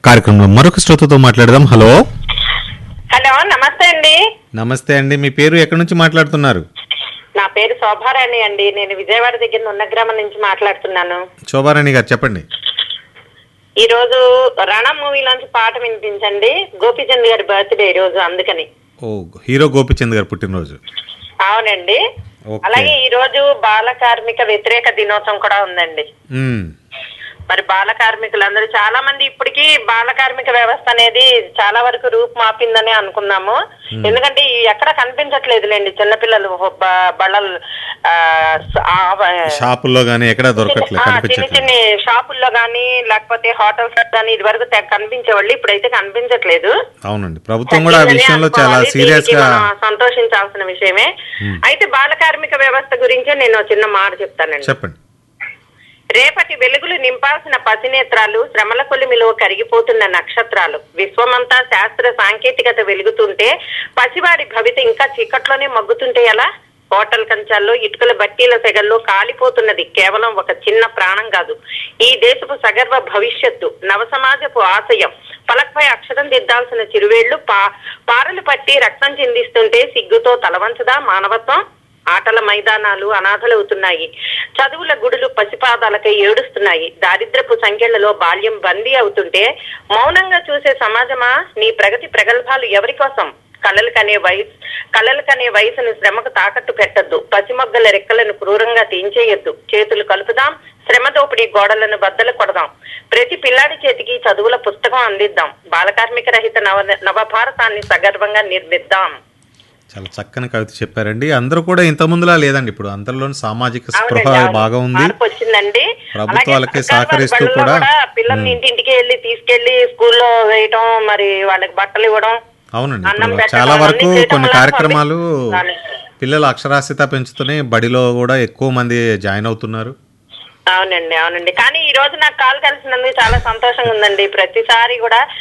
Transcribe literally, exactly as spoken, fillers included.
కార్యక్రమంలో మరొక శ్రోతతో మాట్లాడదాం. హలో హలో, నమస్తే అండి. నమస్తే అండి. మీ పేరు ఎక్కడి నుంచి మాట్లాడుతున్నారు? నా పేరు శోభారాణి అండి. నేను విజయవాడ దగ్గర ఉన్న గ్రామం నుంచి మాట్లాడుతున్నాను. శోభారాణి గారు చెప్పండి. ఈ రోజు రణం మూవీలోంచి పాట వినిపించండి. గోపీచంద్ గారి బర్త్డే ఈ రోజు, అందుకని. ఓ, హీరో గోపీచంద్ గారు పుట్టినరోజు. అవునండి. ఓకే. అలాగే ఈ రోజు బాల కార్మిక వ్యతిరేక దినోత్సవం కూడా ఉందండి. మ్మ్. మరి బాల కార్మికులందరూ చాలా మంది ఇప్పటికీ బాల కార్మిక వ్యవస్థ అనేది చాలా వరకు రూపు మాపిందని అనుకున్నాము. ఎందుకంటే ఎక్కడ కనిపించట్లేదులేండి చిన్నపిల్లలు బళ్ళలు షాపుల్లో గానీ ఎక్కడ దొరకట్లేదు, చిన్న కనిపించట్లేదు. చిన్న షాపుల్లో గానీ లేకపోతే హోటల్స్ గానీ ఇది వరకు కనిపించేవాళ్ళు, ఇప్పుడైతే కనిపించట్లేదు. అవునండి, ప్రభుత్వం కూడా ఆ విషయంలో చాలా సీరియస్ గా సంతోషించాల్సిన విషయమే. అయితే బాల కార్మిక వ్యవస్థ గురించే నేను చిన్న మాట చెప్తానండి. చెప్పండి. రేపటి వెలుగులు నింపాల్సిన పసినేత్రాలు, శ్రమల కొలిమిలో కరిగిపోతున్న నక్షత్రాలు, విశ్వమంతా శాస్త్ర సాంకేతికత వెలుగుతుంటే పసివాడి భవిత ఇంకా చీకట్లోనే మగ్గుతుంటే ఎలా? హోటల్ కంచాల్లో ఇటుకల బట్టీల సెగల్లో కాలిపోతున్నది కేవలం ఒక చిన్న ప్రాణం కాదు, ఈ దేశపు సగర్వ భవిష్యత్తు, నవసమాజపు ఆశయం. పలకపై అక్షరం దిద్దాల్సిన చిరువేళ్లు పా పారలు పట్టి రక్తం చిందిస్తుంటే సిగ్గుతో తలవంచదా మానవత్వం? ఆటల మైదానాలు అనాథలవుతున్నాయి, చదువుల గుడులు పసిపాదాలకై ఏడుస్తున్నాయి, దారిద్రపు సంఖ్యలలో బాల్యం బందీ అవుతుంటే మౌనంగా చూసే సమాజమా నీ ప్రగతి ప్రగల్భాలు ఎవరి కోసం? కలలు కనే వయసు కలలు కనే వయసును శ్రమకు తాకట్టు పెట్టద్దు, పసిమొగ్గల రెక్కలను క్రూరంగా తీంచేయొద్దు, చేతులు కలుపుదాం, శ్రమ దోపిడీ గోడలను బద్దలు కొడదాం, ప్రతి పిల్లాడి చేతికి చదువుల పుస్తకం అందిద్దాం, బాలకార్మిక రహిత నవ నవభారతాన్ని సగర్వంగా నిర్మిద్దాం. చాలా చక్కని కవిత చెప్పారండి. అందరూ కూడా ఇంత ముందులా లేదండి, ఇప్పుడు అందరిలోని సామాజిక స్పృహ బాగా ఉంది, వచ్చిందండి. ప్రభుత్వాలకి సహకరిస్తూ కూడా పిల్లల్ని ఇంటింటికి వెళ్ళి తీసుకెళ్లి స్కూల్లో వేయటం, మరి వాళ్ళకి బట్టలు ఇవ్వడం. అవునండి, చాలా వరకు కొన్ని కార్యక్రమాలు పిల్లల అక్షరాస్యత పెంచుతూనే బడిలో కూడా ఎక్కువ మంది జాయిన్ అవుతున్నారు. అవునండి అవునండి కానీ ఈ రోజు నాకు కాల్ కలిసినందుకు చాలా సంతోషంగా ఉందండి. ప్రతిసారి కూడా